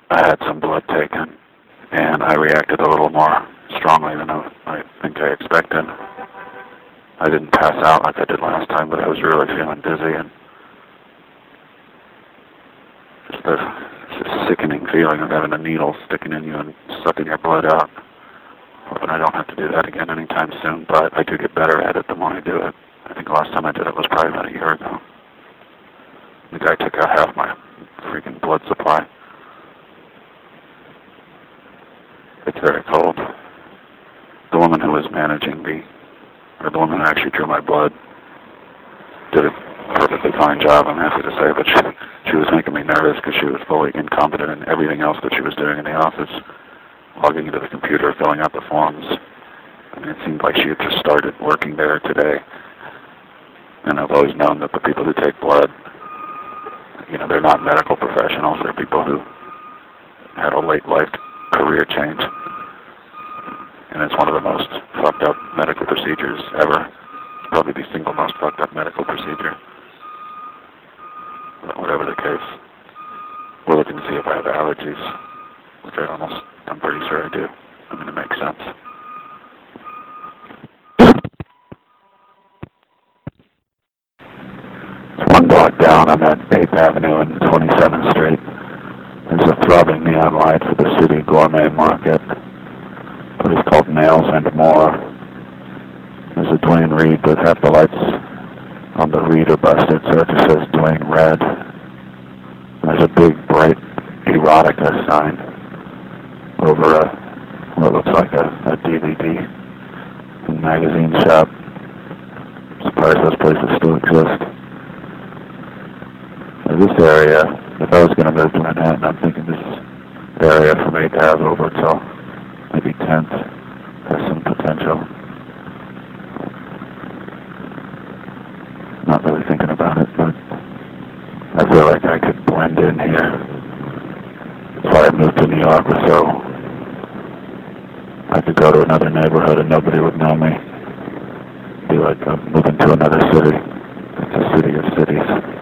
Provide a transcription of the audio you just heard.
I had some blood taken, and I reacted a little more strongly than I think I expected. I didn't pass out like I did last time, but I was really feeling dizzy and just a sickening feeling of having a needle sticking in you and sucking your blood out. Hoping I don't have to do that again anytime soon, but I do get better at it the more I do it. I think the last time I did it was probably about a year ago. The guy took out half my freaking blood supply. It's very cold. The woman who was managing me, or the woman who actually drew my blood, did a perfectly fine job, I'm happy to say, but she was making me nervous because she was fully incompetent in everything else that she was doing in the office, logging into the computer, filling out the forms. I mean, it seemed like she had just started working there today. And I've always known that the people who take blood, they're not medical professionals. They're people who had a late life career change. And it's one of the most fucked up medical procedures ever. It's probably the single most fucked up medical procedure. But whatever the case, we're looking to see if I have allergies, which I'm pretty sure I do. I mean, it makes sense. It's one block down. I'm at 8th Avenue and 27th Street. There's a throbbing neon light for the city gourmet market. But it's called Nails and More. There's a Dwayne Reed, but half the lights on the Reed are busted, so it just says Dwayne Red. There's a big, bright erotica sign over what looks like a DVD magazine shop. I'm surprised those places still exist. Now this area, if I was going to move to Manhattan, I'm thinking this area from 8th Ave over till maybe 10th has some potential. Not really thinking about it, but I feel like I could blend in here. That's why I moved to New York, so I could go to another neighborhood and nobody would know me. Be like I'm moving to another city. It's a city of cities.